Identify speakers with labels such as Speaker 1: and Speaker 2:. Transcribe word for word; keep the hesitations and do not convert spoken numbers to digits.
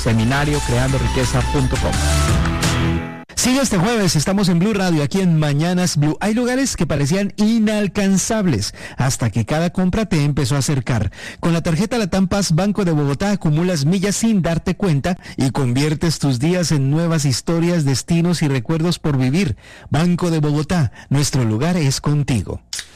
Speaker 1: seminario creando riqueza punto com. Sigue este jueves, estamos en Blue Radio, aquí en Mañanas Blue. Hay lugares que parecían inalcanzables hasta que cada compra te empezó a acercar. Con la tarjeta Latam Paz Banco de Bogotá acumulas millas sin darte cuenta y conviertes tus días en nuevas historias, destinos y recuerdos por vivir. Banco de Bogotá, nuestro lugar es contigo.